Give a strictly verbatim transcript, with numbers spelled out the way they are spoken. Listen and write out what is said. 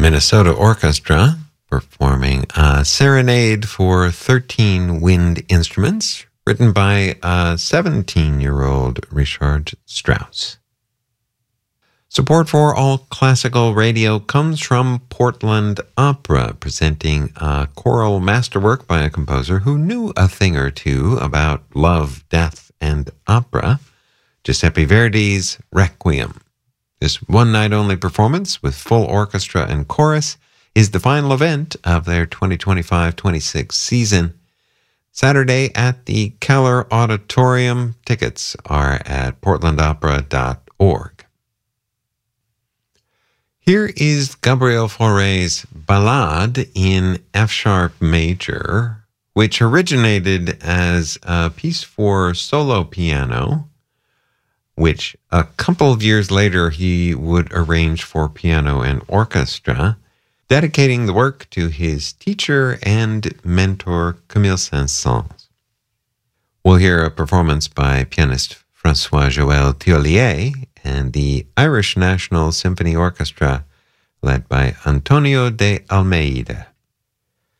Minnesota Orchestra performing a serenade for thirteen wind instruments written by a seventeen-year-old Richard Strauss. Support for All Classical Radio comes from Portland Opera, presenting a choral masterwork by a composer who knew a thing or two about love, death, and opera, Giuseppe Verdi's Requiem. This one-night-only performance with full orchestra and chorus is the final event of their twenty twenty-five twenty-six season. Saturday at the Keller Auditorium. Tickets are at portland opera dot org. Here is Gabriel Fauré's Ballade in F-sharp major, which originated as a piece for solo piano, which a couple of years later he would arrange for piano and orchestra, dedicating the work to his teacher and mentor Camille Saint-Saëns. We'll hear a performance by pianist François-Joël Thiollier and the Irish National Symphony Orchestra, led by Antonio de Almeida.